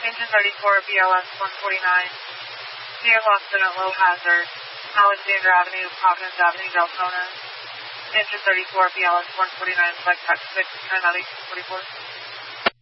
Engine 34, BLS 149. Vehicle accident at low hazard. Alexander Avenue, Providence Avenue, Deltona. Engine 34, BLS 149, flight track 6, 10 out 1844.